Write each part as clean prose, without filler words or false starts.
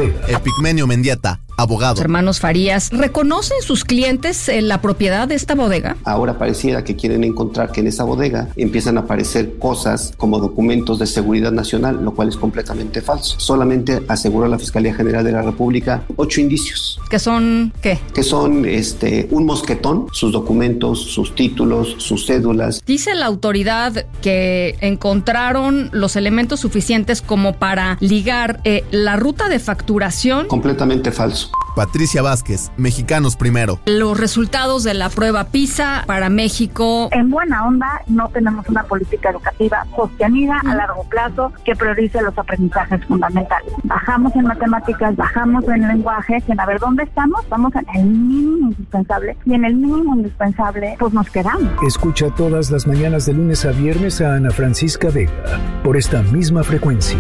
Vega. Epigmenio Mendieta, abogado. Los hermanos Farías reconocen sus clientes la propiedad de esta bodega. Ahora pareciera que quieren encontrar que en esa bodega empiezan a aparecer cosas como documentos de seguridad nacional, lo cual es completamente falso. Solamente aseguró la Fiscalía General de la República 8 indicios. ¿Que son qué? Que son un mosquetón, sus documentos, sus títulos, sus cédulas. Dice la autoridad que encontraron los elementos suficientes como para ligar la ruta de facturación. Completamente falso. Patricia Vázquez, Mexicanos Primero. Los resultados de la prueba PISA para México. En buena onda, no tenemos una política educativa sostenida a largo plazo que priorice los aprendizajes fundamentales. Bajamos en matemáticas, bajamos en lenguaje, en a ver dónde estamos, estamos en el mínimo indispensable y en el mínimo indispensable pues nos quedamos. Escucha todas las mañanas de lunes a viernes a Ana Francisca Vega por esta misma frecuencia.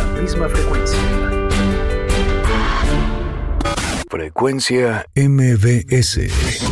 Frecuencia MBS.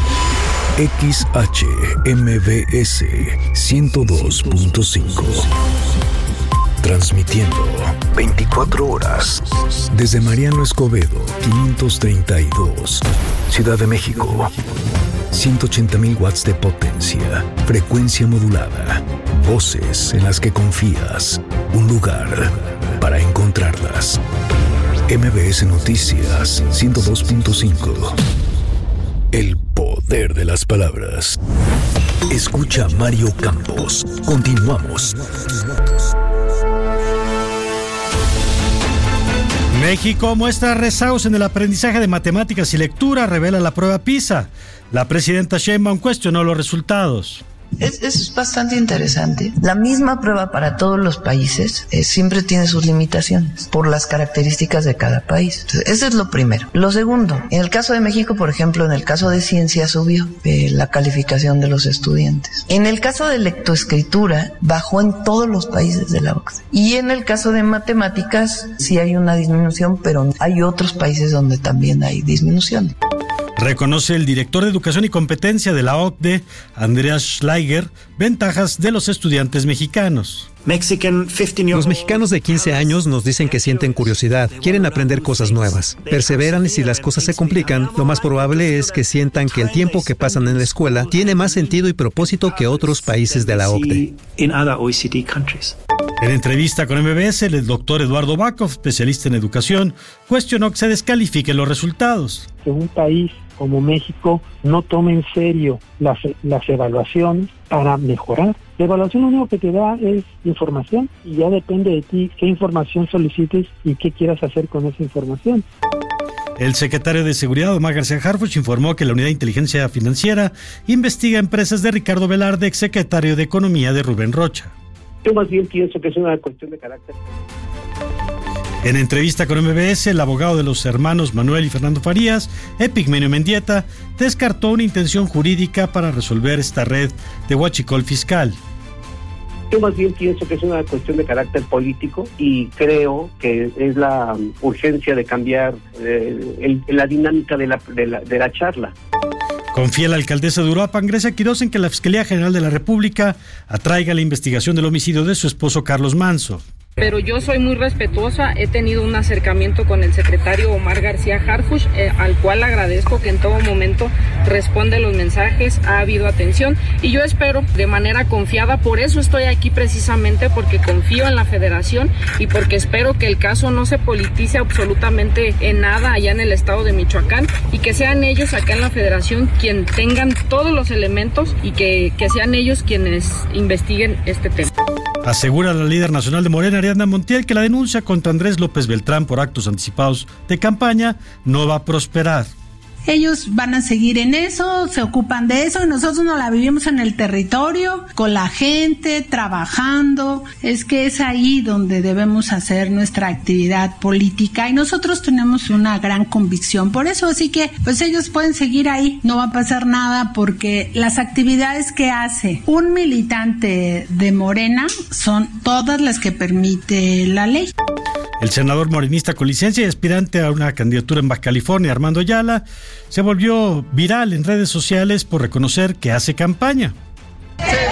XHMBS 102.5. Transmitiendo 24 horas desde Mariano Escobedo 532, Ciudad de México. 180,000 watts de potencia. Frecuencia modulada. Voces en las que confías. Un lugar para encontrarlas. MBS Noticias 102.5. El poder de las palabras. Escucha Mario Campos. Continuamos. México muestra rezagos en el aprendizaje de matemáticas y lectura, revela la prueba PISA. La presidenta Sheinbaum cuestionó los resultados. Es bastante interesante. La misma prueba para todos los países siempre tiene sus limitaciones por las características de cada país. Entonces, eso es lo primero. Lo segundo, en el caso de México, por ejemplo, en el caso de ciencia subió la calificación de los estudiantes. En el caso de lectoescritura, bajó en todos los países de la OCDE. Y en el caso de matemáticas, sí hay una disminución, pero hay otros países donde también hay disminución. Reconoce el director de Educación y Competencia de la OCDE, Andreas Schleicher, ventajas de los estudiantes mexicanos. Los mexicanos de 15 años nos dicen que sienten curiosidad, quieren aprender cosas nuevas, perseveran y si las cosas se complican, lo más probable es que sientan que el tiempo que pasan en la escuela tiene más sentido y propósito que otros países de la OCDE. En entrevista con MBS, el doctor Eduardo Bakov, especialista en educación, cuestionó que se descalifiquen los resultados. Que un país como México no tome en serio las evaluaciones para mejorar. La evaluación lo único que te da es información y ya depende de ti qué información solicites y qué quieras hacer con esa información. El secretario de Seguridad, Omar García Harfuch, informó que la Unidad de Inteligencia Financiera investiga empresas de Ricardo Velarde, exsecretario de Economía de Rubén Rocha. Yo más bien pienso que es una cuestión de carácter. En entrevista con MBS, el abogado de los hermanos Manuel y Fernando Farías, Epigmenio Mendieta, descartó una intención jurídica para resolver esta red de huachicol fiscal. Yo más bien pienso que es una cuestión de carácter político y creo que es la urgencia de cambiar la dinámica de la charla. Confía la alcaldesa de Uruapan, Grecia Quirós, en que la Fiscalía General de la República atraiga la investigación del homicidio de su esposo Carlos Manso. Pero yo soy muy respetuosa, he tenido un acercamiento con el secretario Omar García Harfuch, al cual agradezco que en todo momento responde los mensajes, ha habido atención y yo espero de manera confiada, por eso estoy aquí precisamente, porque confío en la federación y porque espero que el caso no se politice absolutamente en nada allá en el estado de Michoacán y que sean ellos acá en la federación quien tengan todos los elementos y que sean ellos quienes investiguen este tema. Asegura la líder nacional de Morena, Ariadna Montiel, que la denuncia contra Andrés López Beltrán por actos anticipados de campaña no va a prosperar. Ellos van a seguir en eso, se ocupan de eso y nosotros nos la vivimos en el territorio, con la gente, trabajando. Es que es ahí donde debemos hacer nuestra actividad política y nosotros tenemos una gran convicción por eso, así que pues ellos pueden seguir ahí, no va a pasar nada porque las actividades que hace un militante de Morena son todas las que permite la ley. El senador morenista con licencia y aspirante a una candidatura en Baja California, Armando Ayala, se volvió viral en redes sociales por reconocer que hace campaña. Se ve,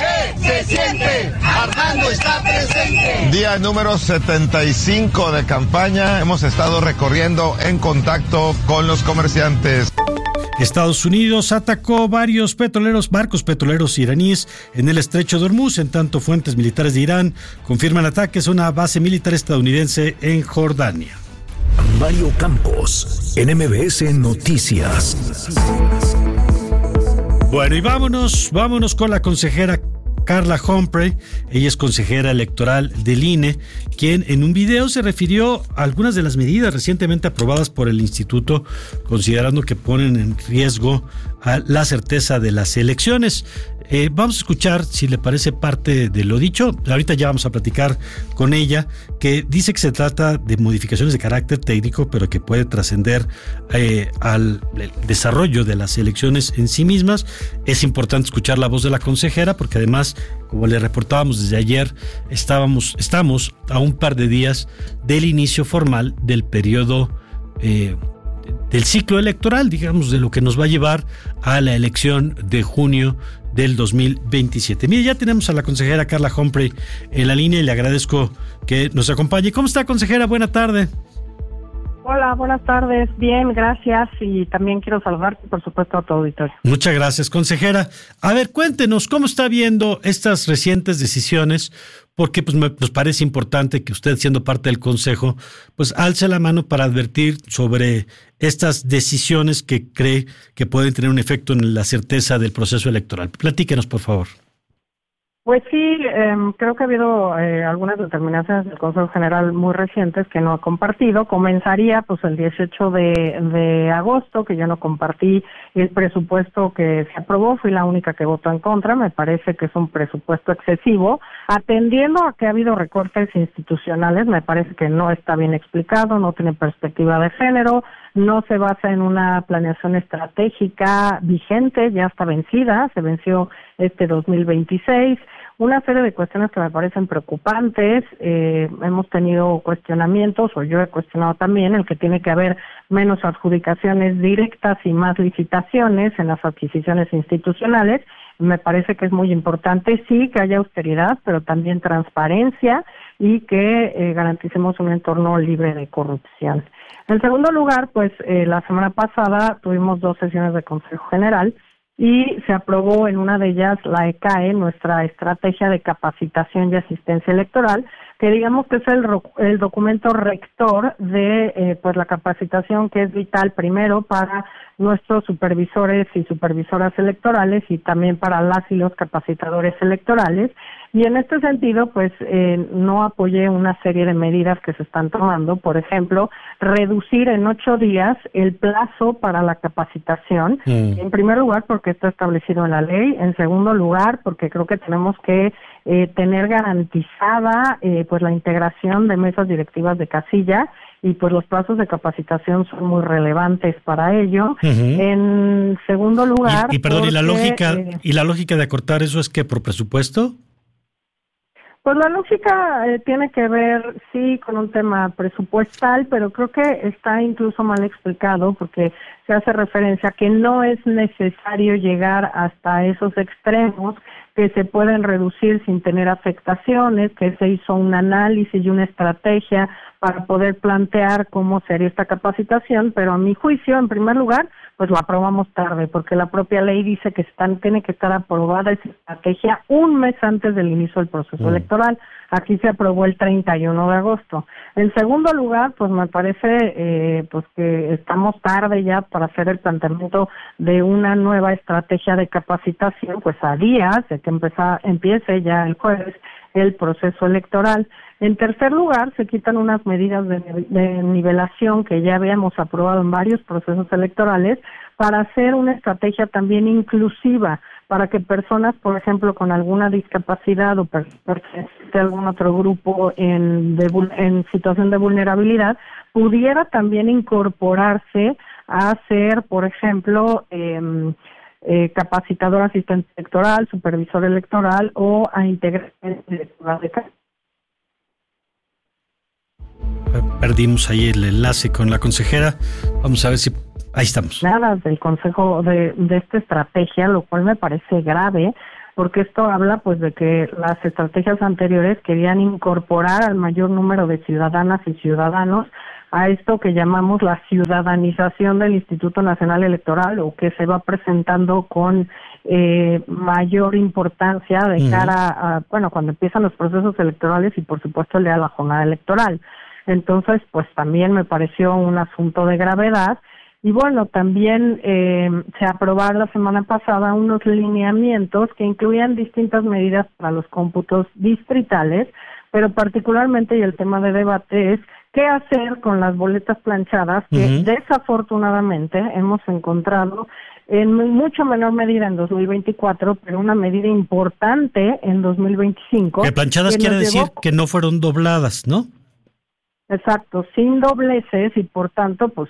Se siente, Armando está presente. Día número 75 de campaña. Hemos estado recorriendo en contacto con los comerciantes. Estados Unidos atacó varios barcos petroleros iraníes en el estrecho de Hormuz, en tanto fuentes militares de Irán confirman ataques a una base militar estadounidense en Jordania. Mario Campos, en MBS Noticias. Bueno, y vámonos con la consejera Carla Humphrey. Ella es consejera electoral del INE, quien en un video se refirió a algunas de las medidas recientemente aprobadas por el instituto, considerando que ponen en riesgo a la certeza de las elecciones. Vamos a escuchar, si le parece, parte de lo dicho. Ahorita ya vamos a platicar con ella, que dice que se trata de modificaciones de carácter técnico, pero que puede trascender al desarrollo de las elecciones en sí mismas. Es importante escuchar la voz de la consejera, porque además, como le reportábamos desde ayer, estamos a un par de días del inicio formal del periodo del ciclo electoral, digamos, de lo que nos va a llevar a la elección de junio del 2027. Mire, ya tenemos a la consejera Carla Humphrey en la línea y le agradezco que nos acompañe. ¿Cómo está, consejera? Buena tarde. Hola, buenas tardes. Bien, gracias. Y también quiero saludarte, por supuesto, a tu auditorio. Muchas gracias, consejera. A ver, cuéntenos, ¿cómo está viendo estas recientes decisiones? Porque pues nos parece importante que usted, siendo parte del Consejo, pues alce la mano para advertir sobre estas decisiones que cree que pueden tener un efecto en la certeza del proceso electoral. Platíquenos, por favor. Pues sí, creo que ha habido algunas determinaciones del Consejo General muy recientes que no he compartido. Comenzaría pues el 18 de agosto, que yo no compartí el presupuesto que se aprobó, fui la única que votó en contra. Me parece que es un presupuesto excesivo. Atendiendo a que ha habido recortes institucionales, me parece que no está bien explicado, no tiene perspectiva de género, no se basa en una planeación estratégica vigente, ya está vencida, se venció este 2026. Una serie de cuestiones que me parecen preocupantes. Hemos tenido cuestionamientos, o yo he cuestionado también, el que tiene que haber menos adjudicaciones directas y más licitaciones en las adquisiciones institucionales. Me parece que es muy importante, sí, que haya austeridad, pero también transparencia y que garanticemos un entorno libre de corrupción. En segundo lugar, pues la semana pasada tuvimos 2 sesiones de Consejo General y se aprobó en una de ellas la ECAE, nuestra estrategia de capacitación y asistencia electoral, que digamos que es el documento rector de pues la capacitación, que es vital primero para nuestros supervisores y supervisoras electorales y también para las y los capacitadores electorales. Y en este sentido, pues no apoyé una serie de medidas que se están tomando. Por ejemplo, reducir en 8 días el plazo para la capacitación. En primer lugar, porque está establecido en la ley. En segundo lugar, porque creo que tenemos que tener garantizada pues la integración de mesas directivas de casilla, y pues los plazos de capacitación son muy relevantes para ello. En segundo lugar, y la lógica de acortar eso es que por presupuesto. Pues la lógica tiene que ver, sí, con un tema presupuestal, pero creo que está incluso mal explicado, porque se hace referencia a que no es necesario llegar hasta esos extremos, que se pueden reducir sin tener afectaciones, que se hizo un análisis y una estrategia para poder plantear cómo sería esta capacitación, pero a mi juicio, en primer lugar, pues la aprobamos tarde, porque la propia ley dice que tiene que estar aprobada esa estrategia un mes antes del inicio del proceso electoral. Aquí se aprobó el 31 de agosto. En segundo lugar, pues me parece pues que estamos tarde ya para hacer el planteamiento de una nueva estrategia de capacitación, pues a días de que empiece ya el jueves el proceso electoral. En tercer lugar, se quitan unas medidas de nivelación que ya habíamos aprobado en varios procesos electorales para hacer una estrategia también inclusiva, para que personas, por ejemplo, con alguna discapacidad o perteneciente a algún otro grupo en situación de vulnerabilidad, pudiera también incorporarse a ser, por ejemplo, capacitador asistente electoral, supervisor electoral o a integrar electoral de casa. Perdimos ahí el enlace con la consejera. Vamos a ver si... Ahí estamos. Nada del consejo de esta estrategia, lo cual me parece grave. porque esto habla pues de que las estrategias anteriores querían incorporar al mayor número de ciudadanas y ciudadanos a esto que llamamos la ciudadanización del Instituto Nacional Electoral, o que se va presentando con mayor importancia de cara a, bueno, cuando empiezan los procesos electorales y por supuesto el día de la jornada electoral. Entonces, pues también me pareció un asunto de gravedad. Y bueno, también se aprobaron la semana pasada unos lineamientos que incluían distintas medidas para los cómputos distritales, pero particularmente, y el tema de debate es, ¿qué hacer con las boletas planchadas que desafortunadamente hemos encontrado en mucho menor medida en 2024, pero una medida importante en 2025? Que planchadas quiere decir que no fueron dobladas, ¿no? Exacto, sin dobleces, y por tanto, pues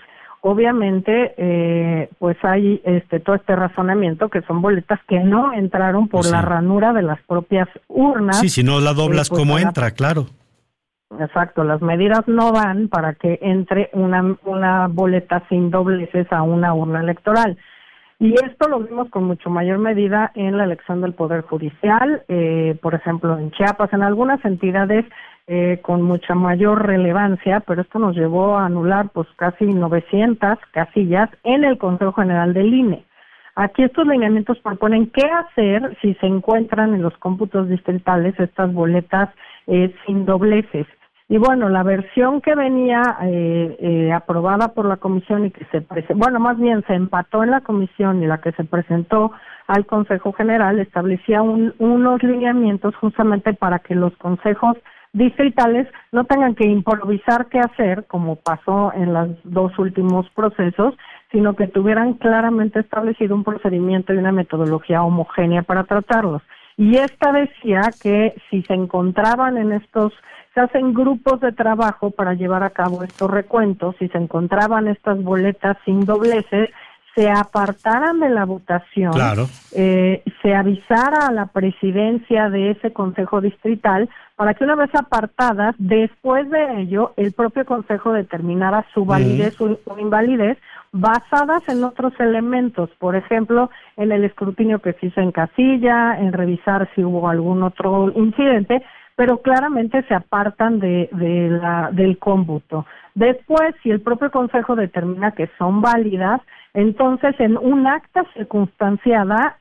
obviamente, pues hay todo este razonamiento que son boletas que no entraron por la ranura de las propias urnas. Sí, si no la doblas, pues, ¿cómo entra? Claro. Exacto, las medidas no dan para que entre una boleta sin dobleces a una urna electoral. Y esto lo vimos con mucho mayor medida en la elección del Poder Judicial, por ejemplo en Chiapas, en algunas entidades con mucha mayor relevancia, pero esto nos llevó a anular pues casi 900 casillas en el Consejo General del INE. Aquí estos lineamientos proponen qué hacer si se encuentran en los cómputos distritales estas boletas sin dobleces. Y bueno, la versión que venía aprobada por la comisión y que se más bien se empató en la comisión, y la que se presentó al Consejo General establecía unos lineamientos justamente para que los consejos distritales no tengan que improvisar qué hacer, como pasó en los dos últimos procesos, sino que tuvieran claramente establecido un procedimiento y una metodología homogénea para tratarlos. Y esta decía que si se encontraban en estos, se hacen grupos de trabajo para llevar a cabo estos recuentos, si se encontraban estas boletas sin dobleces, se apartaran de la votación, claro, se avisara a la presidencia de ese consejo distrital para que una vez apartadas, después de ello, el propio consejo determinara su validez o invalidez basadas en otros elementos, por ejemplo, en el escrutinio que se hizo en casilla, en revisar si hubo algún otro incidente, pero claramente se apartan del cómputo. Después, si el propio consejo determina que son válidas, entonces en un acta circunstanciada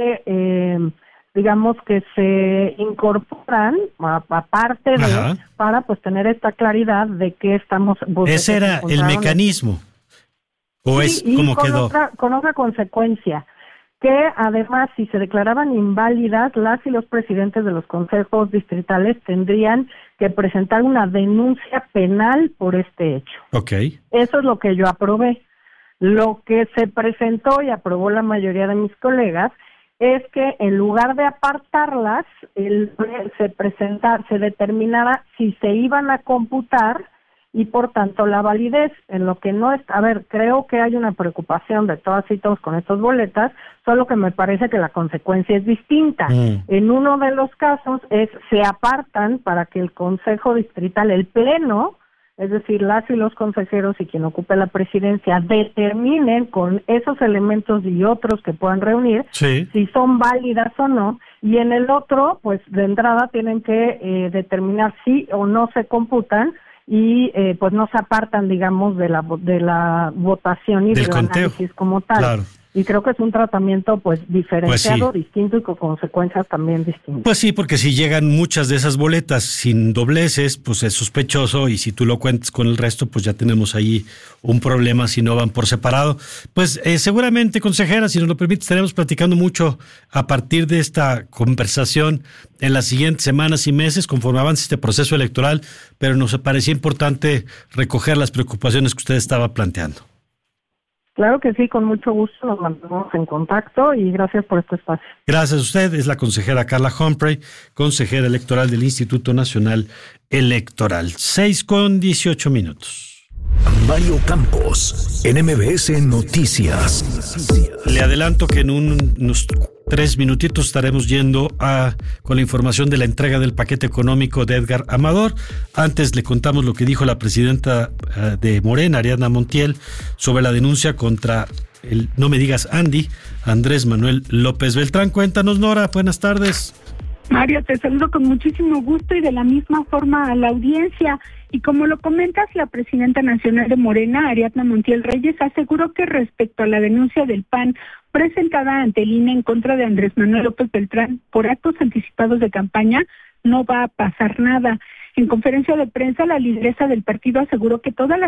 digamos que se incorporan aparte de, para pues tener esta claridad de que estamos... Ese era el mecanismo. ¿O sí, es como quedó? Con otra consecuencia, que además si se declaraban inválidas, las y los presidentes de los consejos distritales tendrían que presentar una denuncia penal por este hecho. Okay. Eso es lo que yo aprobé. Lo que se presentó y aprobó la mayoría de mis colegas es que en lugar de apartarlas, se determinara si se iban a computar y por tanto la validez, en lo que no es, creo que hay una preocupación de todas y todos con estas boletas, solo que me parece que la consecuencia es distinta. En uno de los casos se apartan para que el consejo distrital, el pleno, es decir, las y los consejeros y quien ocupe la presidencia determinen con esos elementos y otros que puedan reunir si son válidas o no, y en el otro, pues de entrada tienen que determinar si o no se computan y pues no se apartan, digamos, de la votación y del análisis como tal. Claro. Y creo que es un tratamiento pues diferenciado, distinto y con consecuencias también distintas. Pues sí, porque si llegan muchas de esas boletas sin dobleces, pues es sospechoso, y si tú lo cuentas con el resto, pues ya tenemos ahí un problema si no van por separado. Pues seguramente, consejera, si nos lo permite, estaremos platicando mucho a partir de esta conversación en las siguientes semanas y meses conforme avance este proceso electoral, pero nos parecía importante recoger las preocupaciones que usted estaba planteando. Claro que sí, con mucho gusto nos mantenemos en contacto y gracias por este espacio. Gracias a usted, es la consejera Carla Humphrey, consejera electoral del Instituto Nacional Electoral. 6:18. Mario Campos, en MBS Noticias. Le adelanto que en unos 3 minutitos estaremos yendo con la información de la entrega del paquete económico de Edgar Amador. Antes le contamos lo que dijo la presidenta de Morena, Ariadna Montiel, sobre la denuncia contra el no me digas Andy, Andrés Manuel López Beltrán. Cuéntanos, Nora, buenas tardes. Mario, te saludo con muchísimo gusto y de la misma forma a la audiencia. Y como lo comentas, la presidenta nacional de Morena, Ariadna Montiel Reyes, aseguró que respecto a la denuncia del PAN presentada ante el INE en contra de Andrés Manuel López Beltrán por actos anticipados de campaña, no va a pasar nada. En conferencia de prensa, la lideresa del partido aseguró que todas las